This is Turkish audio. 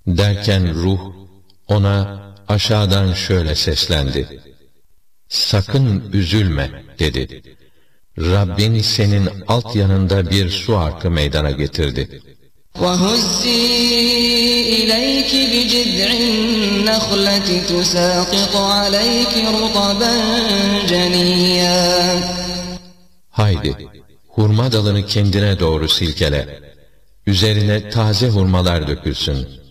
Derken ruh ona aşağıdan şöyle seslendi: sakın üzülme dedi. Rabbin senin alt yanında bir su arkı meydana getirdi. وَهُزِّي إِلَيْكِ بِجِذْعِ النَّخْلَةِ تُسَاقِطُ عَلَيْكِ رُطَبًا جَنِيًّا. Haydi, hurma dalını kendine doğru silkele. Üzerine taze hurmalar dökülsün.